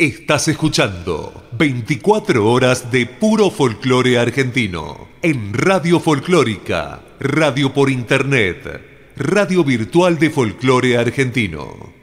Estás escuchando 24 horas de puro folclore argentino en Radio Folclórica, radio por internet, radio virtual de folclore argentino.